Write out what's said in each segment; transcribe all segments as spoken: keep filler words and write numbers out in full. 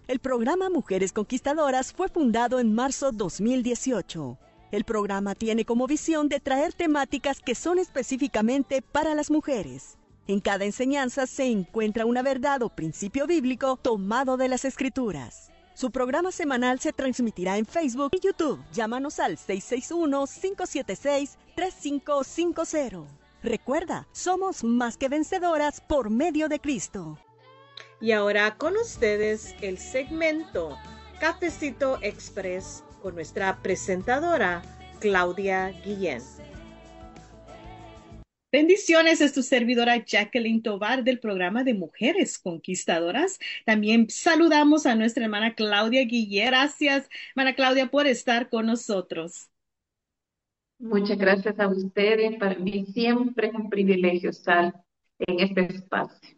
El programa Mujeres Conquistadoras fue fundado en marzo dos mil dieciocho. El programa tiene como visión de traer temáticas que son específicamente para las mujeres. En cada enseñanza se encuentra una verdad o principio bíblico tomado de las Escrituras. Su programa semanal se transmitirá en Facebook y YouTube. Llámanos al seis seis uno, cinco siete seis, tres cinco cinco cero. Recuerda, somos más que vencedoras por medio de Cristo. Y ahora con ustedes el segmento Cafecito Express con nuestra presentadora Claudia Guillén. Bendiciones, es tu servidora Jacqueline Tovar del programa de Mujeres Conquistadoras. También saludamos a nuestra hermana Claudia Guillén. Gracias, hermana Claudia, por estar con nosotros. Muchas gracias a ustedes. Para mí siempre es un privilegio estar en este espacio.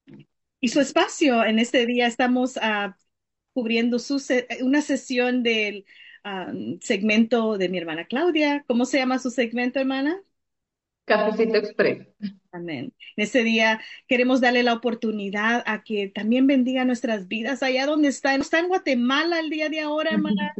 Y su espacio, en este día estamos uh, cubriendo su se una sesión del um, segmento de mi hermana Claudia. ¿Cómo se llama su segmento, hermana? Cafecito Express. Amén. En este día queremos darle la oportunidad a que también bendiga nuestras vidas allá donde está. ¿Está en Guatemala el día de ahora, hermana?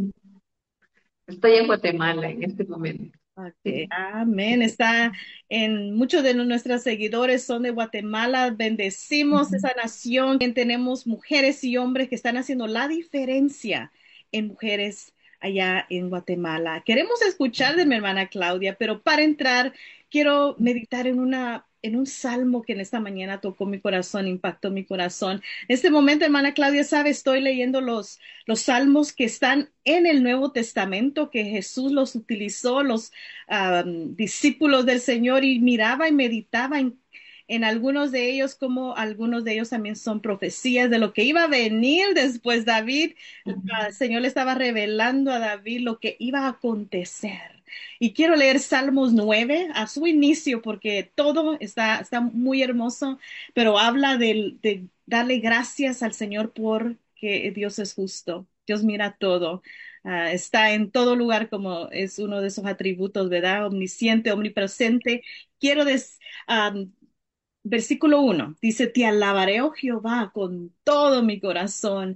Estoy en Guatemala en este momento. Okay. Amén. Está en muchos de nuestros seguidores son de Guatemala. Bendecimos esa nación. Tenemos mujeres y hombres que están haciendo la diferencia en mujeres allá en Guatemala. Queremos escuchar de mi hermana Claudia, pero para entrar quiero meditar en una en un salmo que en esta mañana tocó mi corazón, impactó mi corazón. En este momento, hermana Claudia, sabe, estoy leyendo los los salmos que están en el Nuevo Testamento, que Jesús los utilizó, los um, discípulos del Señor, y miraba y meditaba en, en algunos de ellos, como algunos de ellos también son profecías de lo que iba a venir después. David, uh, el Señor le estaba revelando a David lo que iba a acontecer. Y quiero leer Salmos nueve a su inicio porque todo está, está muy hermoso, pero habla de, de darle gracias al Señor por que Dios es justo. Dios mira todo. Uh, está en todo lugar, como es uno de esos atributos, ¿verdad? Omnisciente, omnipresente. Quiero des, um, versículo uno, dice, te alabaré, oh Jehová, con todo mi corazón.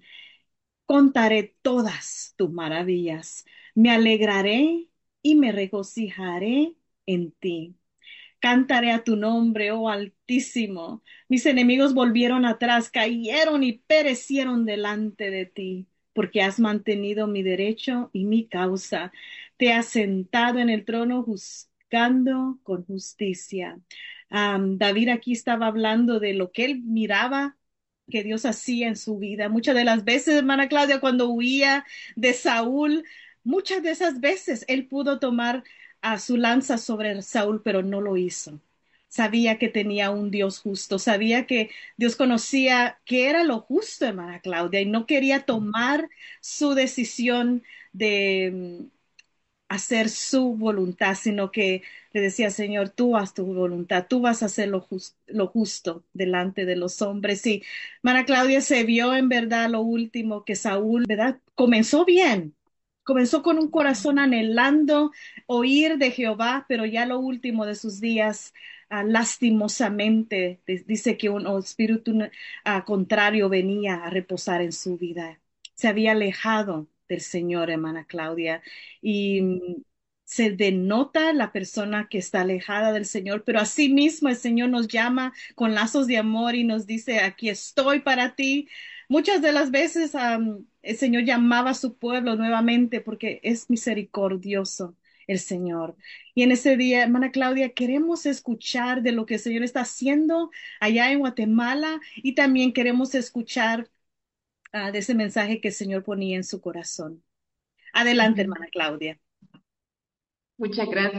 Contaré todas tus maravillas. Me alegraré y me regocijaré en ti. Cantaré a tu nombre, oh Altísimo. Mis enemigos volvieron atrás, cayeron y perecieron delante de ti, porque has mantenido mi derecho y mi causa. Te has sentado en el trono juzgando con justicia. Um, David aquí estaba hablando de lo que él miraba que Dios hacía en su vida. Muchas de las veces, hermana Claudia, cuando huía de Saúl, muchas de esas veces él pudo tomar a su lanza sobre Saúl, pero no lo hizo. Sabía que tenía un Dios justo, sabía que Dios conocía que era lo justo, hermana Claudia, y no quería tomar su decisión de mm, hacer su voluntad, sino que le decía, Señor, tú haz tu voluntad, tú vas a hacer lo, just, lo justo delante de los hombres. Y hermana Claudia se vio en verdad lo último que Saúl, ¿verdad? Comenzó bien, comenzó con un corazón anhelando oír de Jehová, pero ya lo último de sus días, uh, lastimosamente, dice que un espíritu uh, contrario venía a reposar en su vida. Se había alejado del Señor, hermana Claudia, y mm, se denota la persona que está alejada del Señor, pero asimismo el Señor nos llama con lazos de amor y nos dice, aquí estoy para ti. Muchas de las veces um, el Señor llamaba a su pueblo nuevamente porque es misericordioso el Señor. Y en ese día, hermana Claudia, queremos escuchar de lo que el Señor está haciendo allá en Guatemala y también queremos escuchar uh, de ese mensaje que el Señor ponía en su corazón. Adelante, hermana Claudia. Muchas gracias.